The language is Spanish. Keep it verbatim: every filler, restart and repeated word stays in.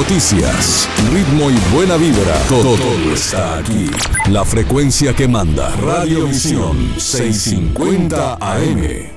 noticias, ritmo y buena vibra. Todo, todo está aquí. La frecuencia que manda. Radiovisión seiscientos cincuenta A M.